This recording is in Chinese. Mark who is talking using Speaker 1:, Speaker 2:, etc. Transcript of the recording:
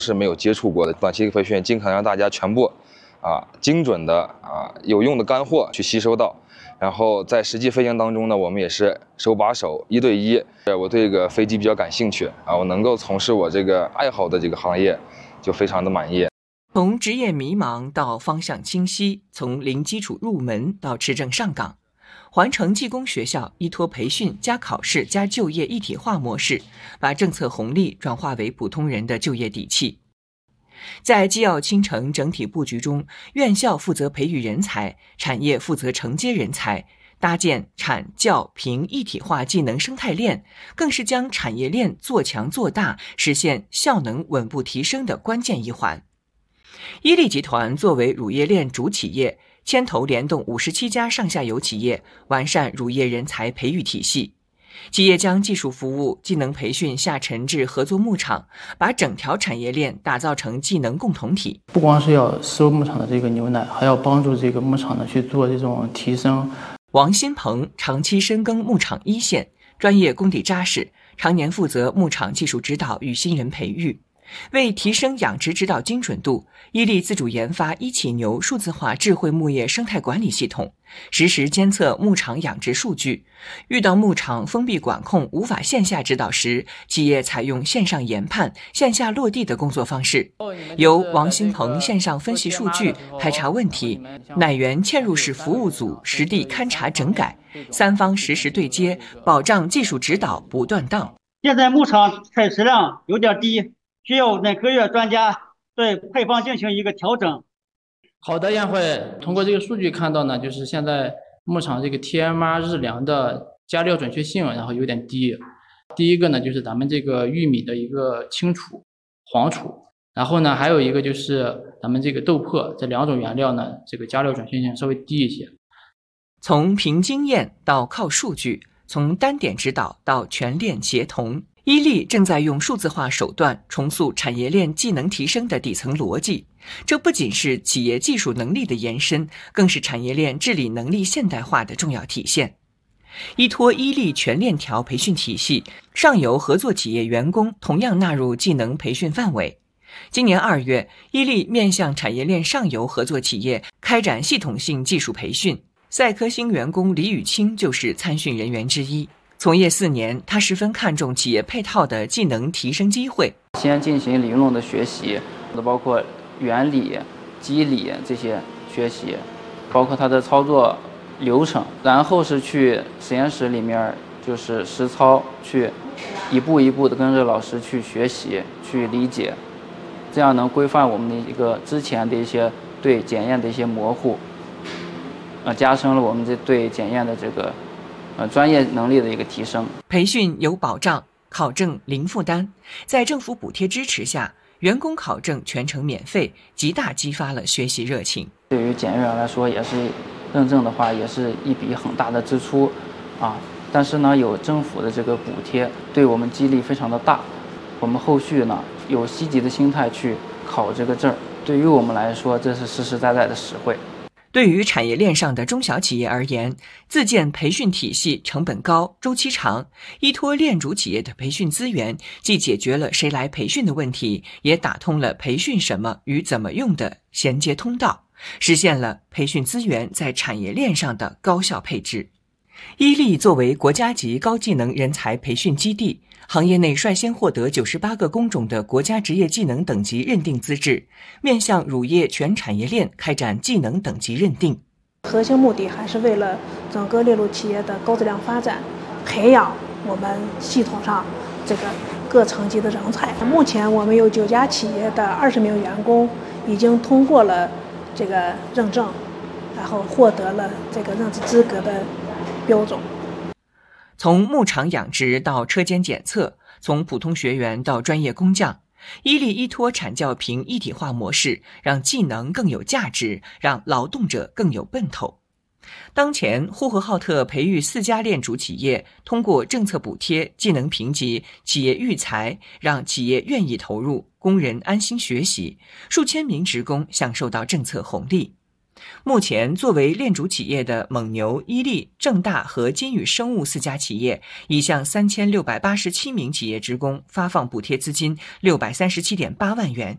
Speaker 1: 是没有接触过的。短期培训尽可能让大家全部精准的有用的干货去吸收到。然后在实际飞行当中呢，我们也是手把手1对1。我对这个飞机比较感兴趣我能够从事我这个爱好的这个行业，就非常的满意。
Speaker 2: 从职业迷茫到方向清晰，从零基础入门到持证上岗，环城技工学校依托培训加考试加就业一体化模式，把政策红利转化为普通人的就业底气。在基药倾城整体布局中，院校负责培育人才，产业负责承接人才，搭建产教评一体化技能生态链，更是将产业链做强做大，实现效能稳步提升的关键一环。伊利集团作为乳业链主企业，牵头联动57家上下游企业，完善乳业人才培育体系。企业将技术服务、技能培训下沉至合作牧场，把整条产业链打造成技能共同体。
Speaker 3: 不光是要收牧场的这个牛奶，还要帮助这个牧场呢去做这种提升。
Speaker 2: 王新鹏长期深耕牧场一线，专业功底扎实，常年负责牧场技术指导与新人培育。为提升养殖指导精准度，伊利自主研发一起牛数字化智慧牧业生态管理系统，实时监测牧场养殖数据。遇到牧场封闭管控无法线下指导时，企业采用线上研判、线下落地的工作方式，由王新鹏线上分析数据、排查问题，奶源嵌入式服务组实地勘察整改，3方实时对接，保障技术指导不断档。
Speaker 4: 现在牧场采食量有点低，需要每个月专家对配方进行一个调整。
Speaker 3: 好的宴会通过这个数据看到呢，就是现在牧场这个 TMR 日粮的加料准确性然后有点低。第一个呢就是咱们这个玉米的一个清储、黄储，然后呢还有一个就是咱们这个豆粕，这2种原料呢这个加料准确性稍微低一些。
Speaker 2: 从凭经验到靠数据，从单点指导到全链协同，伊利正在用数字化手段重塑产业链技能提升的底层逻辑。这不仅是企业技术能力的延伸，更是产业链治理能力现代化的重要体现。依托伊利全链条培训体系，上游合作企业员工同样纳入技能培训范围。今年2月，伊利面向产业链上游合作企业开展系统性技术培训，赛科星员工李宇清就是参训人员之一。从业4年，他十分看重企业配套的技能提升机会。
Speaker 5: 先进行理论的学习，包括原理、机理这些学习，包括它的操作流程，然后是去实验室里面就是实操，去一步一步的跟着老师去学习、去理解，这样能规范我们的一个之前的一些对检验的一些模糊，加深了我们对检验的这个专业能力的一个提升。
Speaker 2: 培训有保障，考证零负担，在政府补贴支持下，员工考证全程免费，极大激发了学习热情。
Speaker 5: 对于检验员来说，也是认证的话，也是一笔很大的支出但是呢，有政府的这个补贴，对我们激励非常的大。我们后续呢，有积极的心态去考这个证，对于我们来说，这是实实在在的实惠。
Speaker 2: 对于产业链上的中小企业而言，自建培训体系成本高、周期长，依托链主企业的培训资源，既解决了谁来培训的问题，也打通了培训什么与怎么用的衔接通道，实现了培训资源在产业链上的高效配置。伊利作为国家级高技能人才培训基地，行业内率先获得98个工种的国家职业技能等级认定资质，面向乳业全产业链开展技能等级认定。
Speaker 6: 核心目的还是为了整个链路企业的高质量发展，培养我们系统上这个各层级的人才。目前我们有9家企业的20名员工已经通过了这个认证，然后获得了这个认知资格的标准。
Speaker 2: 从牧场养殖到车间检测，从普通学员到专业工匠，伊利依托产教评一体化模式，让技能更有价值，让劳动者更有奔头。当前，呼和浩特培育4家链主企业，通过政策补贴、技能评级、企业育才，让企业愿意投入，工人安心学习，数千名职工享受到政策红利。目前，作为链主企业的蒙牛、伊利、正大和金宇生物4家企业，已向3687名企业职工发放补贴资金637.8万元，